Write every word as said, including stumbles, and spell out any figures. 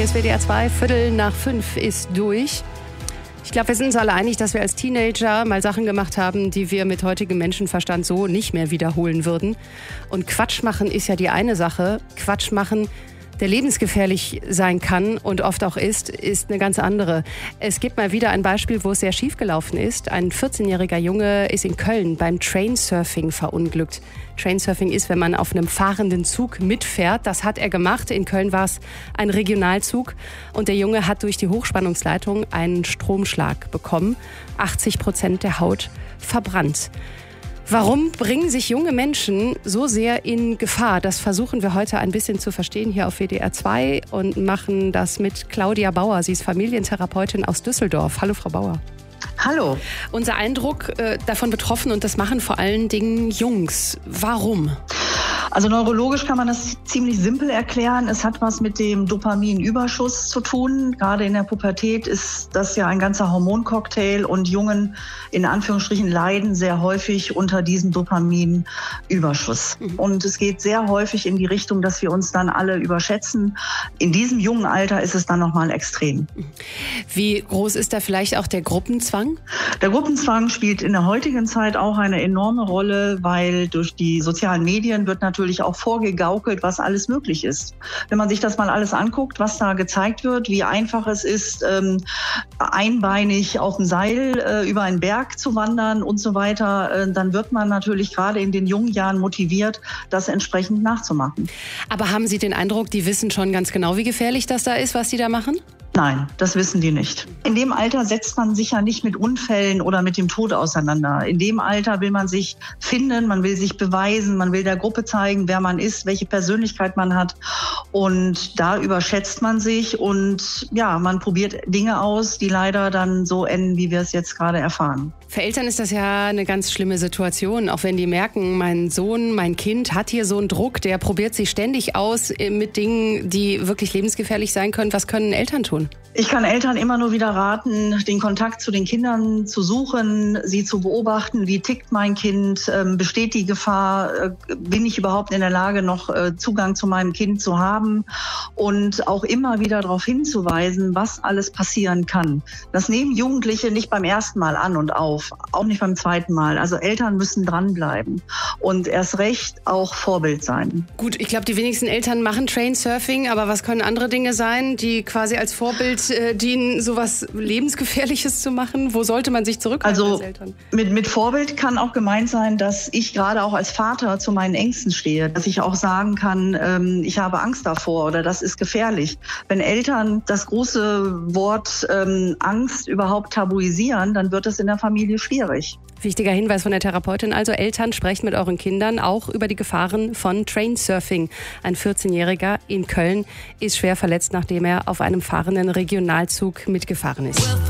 ist W D R zwei, Viertel nach fünf ist durch. Ich glaube, wir sind uns alle einig, dass wir als Teenager mal Sachen gemacht haben, die wir mit heutigem Menschenverstand so nicht mehr wiederholen würden. Und Quatsch machen ist ja die eine Sache. Quatsch machen, der lebensgefährlich sein kann und oft auch ist, ist eine ganz andere. Es gibt mal wieder ein Beispiel, wo es sehr schief gelaufen ist. Ein vierzehnjähriger Junge ist in Köln beim Trainsurfing verunglückt. Trainsurfing ist, wenn man auf einem fahrenden Zug mitfährt. Das hat er gemacht. In Köln war es ein Regionalzug. Und der Junge hat durch die Hochspannungsleitung einen Stromschlag bekommen. achtzig Prozent der Haut verbrannt. Warum bringen sich junge Menschen so sehr in Gefahr? Das versuchen wir heute ein bisschen zu verstehen hier auf W D R zwei und machen das mit Claudia Bauer. Sie ist Familientherapeutin aus Düsseldorf. Hallo, Frau Bauer. Hallo. Unser Eindruck, äh, davon betroffen, und das machen vor allen Dingen Jungs. Warum? Also neurologisch kann man das ziemlich simpel erklären. Es hat was mit dem Dopaminüberschuss zu tun. Gerade in der Pubertät ist das ja ein ganzer Hormoncocktail und Jungen in Anführungsstrichen leiden sehr häufig unter diesem Dopaminüberschuss. Mhm. Und es geht sehr häufig in die Richtung, dass wir uns dann alle überschätzen. In diesem jungen Alter ist es dann nochmal extrem. Wie groß ist da vielleicht auch der Gruppenzwang? Der Gruppenzwang spielt in der heutigen Zeit auch eine enorme Rolle, weil durch die sozialen Medien wird natürlich auch vorgegaukelt, was alles möglich ist. Wenn man sich das mal alles anguckt, was da gezeigt wird, wie einfach es ist, ähm, einbeinig auf dem Seil äh, über einen Berg zu wandern und so weiter, äh, dann wird man natürlich gerade in den jungen Jahren motiviert, das entsprechend nachzumachen. Aber haben Sie den Eindruck, die wissen schon ganz genau, wie gefährlich das da ist, was die da machen? Nein, das wissen die nicht. In dem Alter setzt man sich ja nicht mit Unfällen oder mit dem Tod auseinander. In dem Alter will man sich finden, man will sich beweisen, man will der Gruppe zeigen, wer man ist, welche Persönlichkeit man hat. Und da überschätzt man sich und ja, man probiert Dinge aus, die leider dann so enden, wie wir es jetzt gerade erfahren. Für Eltern ist das ja eine ganz schlimme Situation, auch wenn die merken, mein Sohn, mein Kind hat hier so einen Druck, der probiert sich ständig aus mit Dingen, die wirklich lebensgefährlich sein können. Was können Eltern tun? Ich kann Eltern immer nur wieder raten, den Kontakt zu den Kindern zu suchen, sie zu beobachten, wie tickt mein Kind, ähm, besteht die Gefahr, äh, bin ich überhaupt in der Lage, noch äh, Zugang zu meinem Kind zu haben und auch immer wieder darauf hinzuweisen, was alles passieren kann. Das nehmen Jugendliche nicht beim ersten Mal an und auf, auch nicht beim zweiten Mal. Also Eltern müssen dranbleiben und erst recht auch Vorbild sein. Gut, ich glaube, die wenigsten Eltern machen Trainsurfing, aber was können andere Dinge sein, die quasi als Vorbild dienen, sowas Lebensgefährliches zu machen? Wo sollte man sich zurückhalten also als Eltern? Mit, mit Vorbild kann auch gemeint sein, dass ich gerade auch als Vater zu meinen Ängsten stehe. Dass ich auch sagen kann, ähm, ich habe Angst davor oder das ist gefährlich. Wenn Eltern das große Wort ähm, Angst überhaupt tabuisieren, dann wird es in der Familie schwierig. Wichtiger Hinweis von der Therapeutin, also Eltern, sprecht mit euren Kindern auch über die Gefahren von Trainsurfing. Ein vierzehnjähriger in Köln ist schwer verletzt, nachdem er auf einem fahrenden Regionalzug mitgefahren ist.